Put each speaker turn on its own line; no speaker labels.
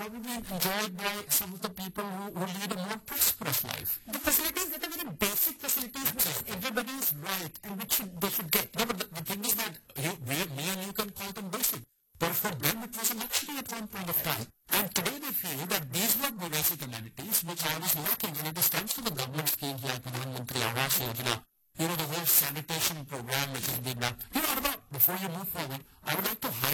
probably enjoyed by some of the people who lead a more prosperous life. The facilities that are very basic facilities which everybody is right and which they should get. No, but the thing is that me and you can call them basic. But for them it was a luxury at one point of time. And today they feel that these were the basic amenities which I was lacking. And it is thanks to the government schemes like Pradhan Mantri Awas Yojana, the whole sanitation program which has been done. Before you move forward, I would like to highlight